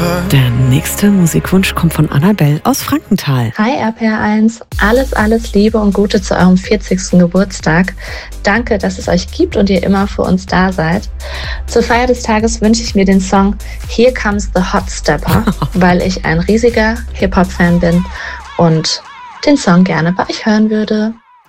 Der nächste Musikwunsch kommt von Annabelle aus Frankenthal. Hi RPR1, alles Liebe und Gute zu eurem 40. Geburtstag. Danke, dass es euch gibt und ihr immer für uns da seid. Zur Feier des Tages wünsche ich mir den Song Here Comes the Hot Stepper, weil ich ein riesiger Hip-Hop-Fan bin und den Song gerne bei euch hören würde.